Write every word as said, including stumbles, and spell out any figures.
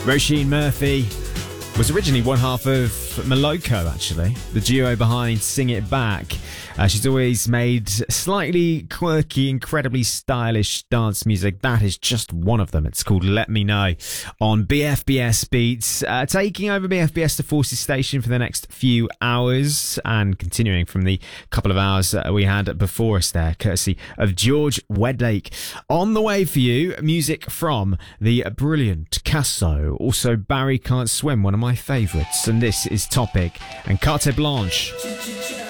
Roisin Murphy was originally one half of Moloko, actually, the duo behind Sing It Back. Uh, she's always made slightly quirky, incredibly stylish dance music. That is just one of them. It's called Let Me Know on B F B S Beats. Uh, taking over B F B S to Forces Station for the next few hours and continuing from the couple of hours that we had before us there, courtesy of George Wedlake. On the way for you, music from the brilliant Casso. Also, Barry Can't Swim, one of my favourites. And this is Topic and Carte Blanche.